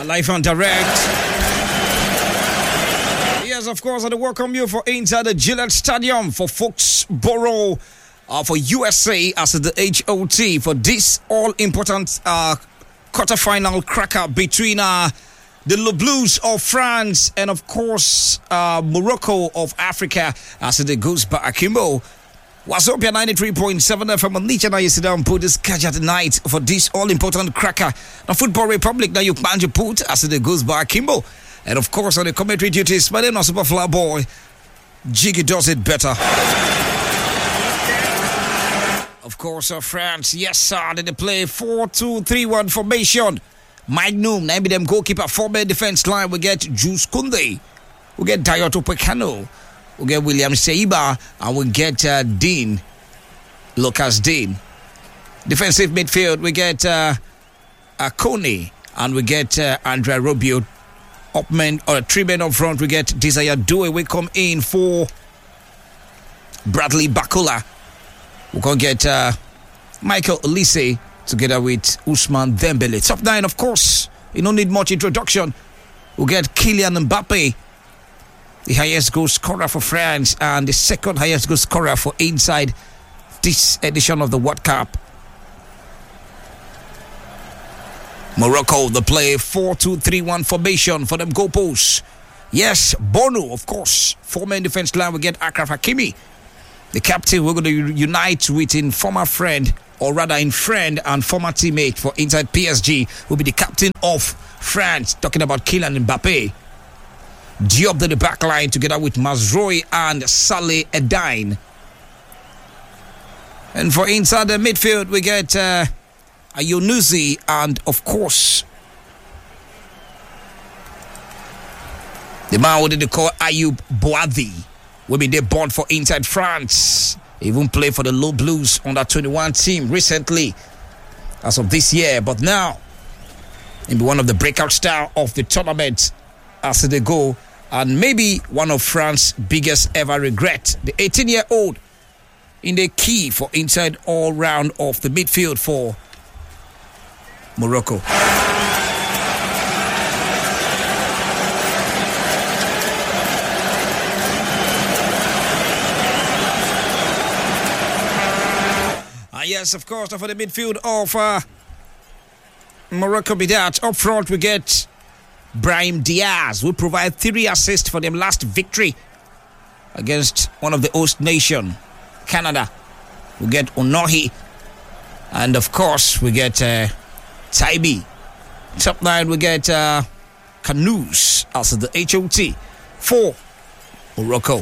Live and direct. Yes, of course, I welcome you for inside the Gillette Stadium for Foxborough, for USA as the HOT for this all-important quarter-final cracker between the Le Blues of France and, of course, Morocco of Africa as it goes by Akimbo. What's up, your 93.7 FM on Nietzsche? Now you sit down and put this catch at night for this all-important cracker. Now, Football Republic, now you plan to put as it goes by Kimbo. And of course, on the commentary duties, my name is Superfly Boy. Jiggy does it better. Of course, France, yes, sir, they play 4-2-3-1 formation. Magnum, now be them goalkeeper, 4-man defense line. We get Jules Koundé. We get Dayot Upamecano. We get William Saliba, and we get Dean, Lucas Dean. Defensive midfield, we get Kone, and we get Andre Rabiot. Upmen, or 3 men up front, we get Desire Doué. We come in for Bradley Bakula. We can get Michael Olise together with Ousmane Dembele. Top 9, of course, you don't need much introduction. We get Kylian Mbappe, the highest goal scorer for France and the second highest goal scorer for inside this edition of the World Cup. Morocco, they play 4-2-3-1 formation for them goalposts. Yes, Bono, of course. 4-man defense line, we get Achraf Hakimi. The captain, we're going to unite with in former friend, or rather in friend and former teammate for inside PSG, will be the captain of France, talking about Kylian Mbappe. Diop to the back line together with Mazraoui and Saleh Edain. And for inside the midfield, we get Ayonuzi and, of course, the man who they call Ayoub Boadi. Will be there born for inside France. He even played for the Le Blues on that 21 team recently, as of this year. But now, he'll be one of the breakout stars of the tournament as they go. And maybe one of France's biggest ever regret. The 18-year-old in the key for inside all round of the midfield for Morocco. Yes, of course, for the midfield of Morocco be that. Up front, we get Brahim Diaz, who provide 3 assists for their last victory against one of the host nation, Canada. We get Onohi, and of course we get Taibi. Top 9 we get Canoes, also the HOT for Morocco.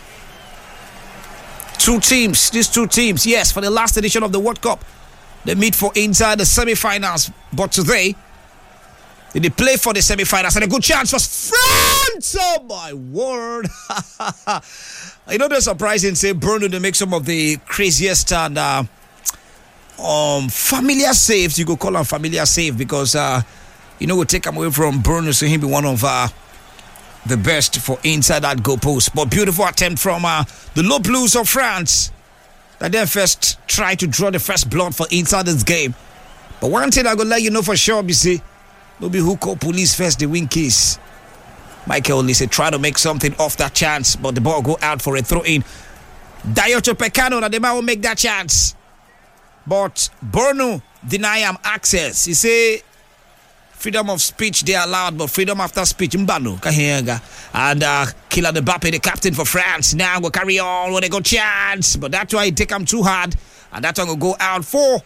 These two teams, yes, for the last edition of the World Cup, they meet for inside the semi-finals, but today they play for the semi-finals and a good chance for France. Oh my word. You know, the surprising say Bruno to make some of the craziest and familiar saves. You could call them familiar save because we'll take him away from Bruno, so he'll be one of the best for inside that goal post. But beautiful attempt from the Le Blues of France that then first try to draw the first blood for inside this game. But one thing I'm gonna let you know for sure, you see, no be who call police first, the win case. Michael Olise try to make something off that chance, but the ball go out for a throw-in. Dayot Upamecano, that the man will make that chance. But Bono deny him access. He say freedom of speech they allowed, but freedom after speech mbano kahenga. And Kylian Mbappe, the captain for France, now will carry on with a good chance, but that's why he take him too hard, and that one will go out for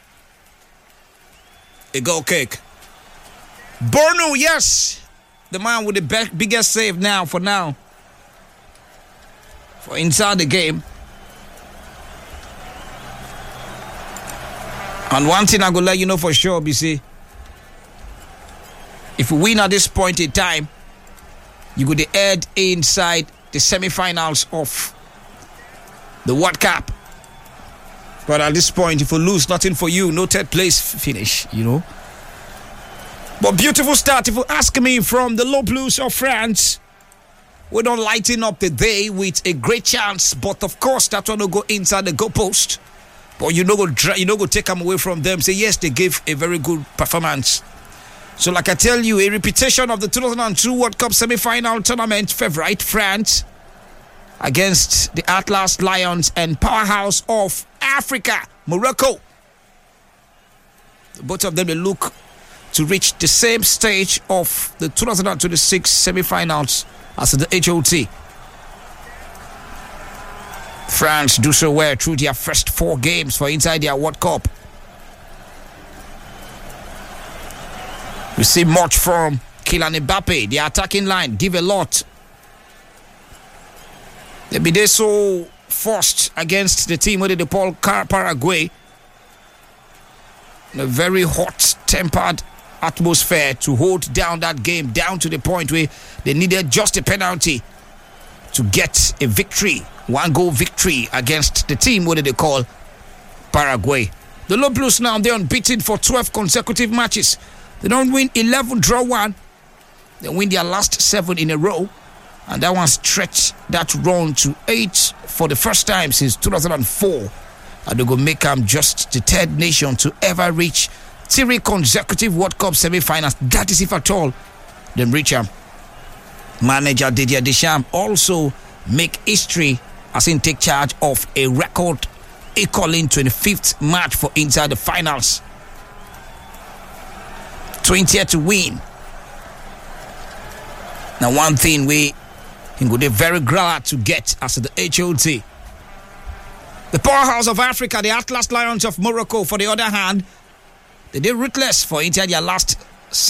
a goal kick. Bono, yes, the man with the biggest save now for inside the game. And one thing I'm going to let you know for sure, BC, if we win at this point in time, you go to head inside the semi-finals of the World Cup. But at this point, if we lose, nothing for you, no third place finish, you know. But beautiful start, if you ask me, from the Le Blues of France. We don't lighten up the day with a great chance, but of course that one will go inside the goalpost. But you know go take them away from them. Say yes, they gave a very good performance. So like I tell you, a repetition of the 2002 World Cup semi-final tournament favorite France against the Atlas Lions and powerhouse of Africa, Morocco. Both of them will look to reach the same stage of the 2026 semi-finals as the HOT. France do so well through their first 4 games for inside their World Cup. We see much from Kylian Mbappe. The attacking line give a lot. They be so forced against the team with the Paul Paraguay. In a very hot-tempered atmosphere to hold down that game down to the point where they needed just a penalty to get a victory, 1-goal victory against the team what they call Paraguay. The Low Blues now, they're unbeaten for 12 consecutive matches. They don't win 11, draw 1. They win their last 7 in a row, and that one stretched that run to 8 for the first time since 2004. And they go make them just the 3rd nation to ever reach 3 consecutive World Cup semi-finals. That is if at all them reach them. Manager Didier Deschamps also make history as in take charge of a record equaling 25th match for inside the finals. 20th to win. Now one thing we would be very glad to get as the HOT. The powerhouse of Africa, the Atlas Lions of Morocco, for the other hand, they did ruthless for inside their last